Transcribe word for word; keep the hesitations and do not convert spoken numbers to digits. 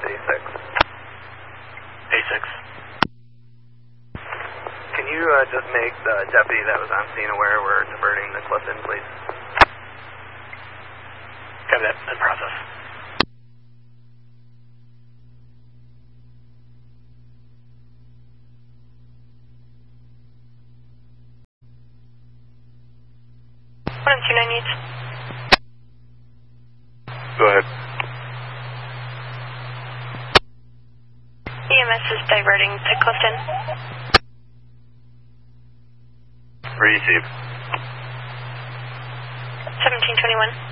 A six. A six. Can you uh, just make the deputy that was on scene aware we're diverting the Clifton, please? Got that in process. one two nine needs. Go ahead. E M S is diverting to Clifton. Receive. seventeen twenty-one.